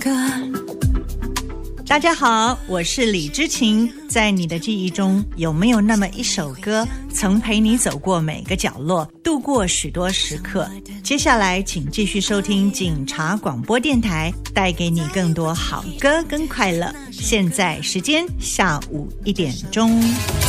歌。 大家好，我是李知琴。在你的记忆中，有没有那么一首歌曾陪你走过每个角落，度过许多时刻？接下来请继续收听警察广播电台，带给你更多好歌跟快乐。现在时间下午1点钟。